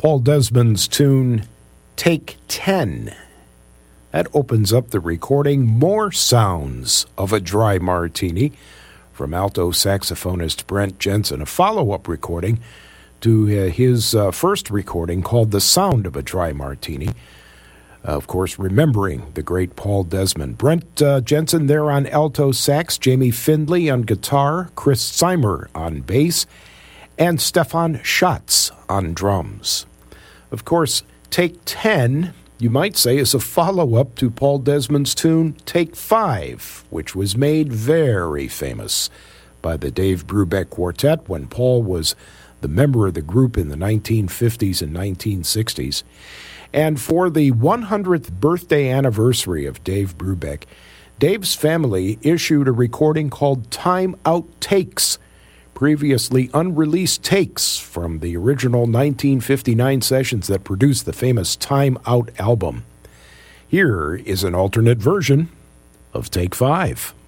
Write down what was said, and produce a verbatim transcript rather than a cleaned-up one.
Paul Desmond's tune, Take Ten. That opens up the recording, More Sounds of a Dry Martini, from alto saxophonist Brent Jensen, a follow-up recording to uh, his uh, first recording called The Sound of a Dry Martini. Uh, of course, remembering the great Paul Desmond. Brent uh, Jensen there on alto sax, Jamie Findlay on guitar, Chris Seimer on bass, and Stefan Schatz on drums. Of course, Take Ten, you might say, is a follow-up to Paul Desmond's tune Take Five, which was made very famous by the Dave Brubeck Quartet when Paul was the member of the group in the nineteen fifties and nineteen sixties. And for the one hundredth birthday anniversary of Dave Brubeck, Dave's family issued a recording called Time Out Takes, previously unreleased takes from the original nineteen fifty-nine sessions that produced the famous Time Out album. Here is an alternate version of Take Five.